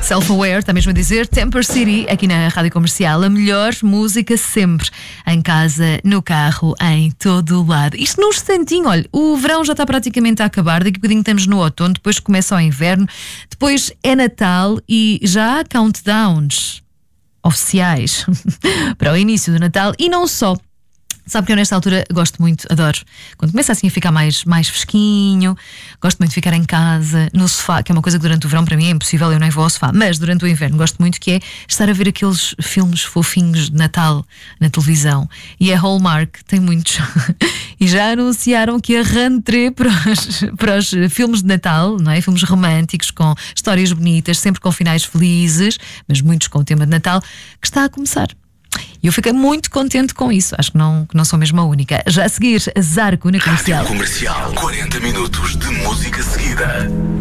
Self-Aware, está mesmo a dizer, Temper City, aqui na Rádio Comercial. A melhor música sempre, em casa, no carro, em todo o lado. Isto num instantinho, olha, o verão já está praticamente a acabar, daqui a bocadinho estamos no outono, depois começa o inverno, depois é Natal e já há countdowns oficiais para o início do Natal e não só. Sabe que eu nesta altura gosto muito, adoro. Quando começa assim a ficar mais fresquinho, gosto muito de ficar em casa, no sofá, que é uma coisa que durante o verão para mim é impossível, eu nem vou ao sofá. Mas durante o inverno gosto muito, que é estar a ver aqueles filmes fofinhos de Natal na televisão. E a Hallmark tem muitos. E já anunciaram que a rentrée para os filmes de Natal, não é? Filmes românticos, com histórias bonitas, sempre com finais felizes, mas muitos com o tema de Natal, que está a começar. E eu fiquei muito contente com isso. Acho que não sou mesmo a única. Já a seguir, Zarco na Comercial. Rádio Comercial, 40 minutos de música seguida.